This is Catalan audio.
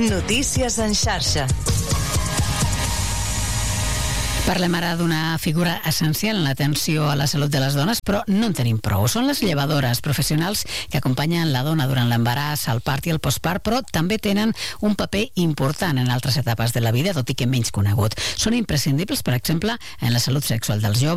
Notícies en xarxa. Parlem ara d'una figura essencial en l'atenció a la salut de les dones, però no en tenim prou. Són les llevadores professionals que acompanyen la dona durant l'embaràs, el part i el postpart, però també tenen un paper important en altres etapes de la vida, tot i que menys conegut. Són imprescindibles, per exemple, en la salut sexual dels joves,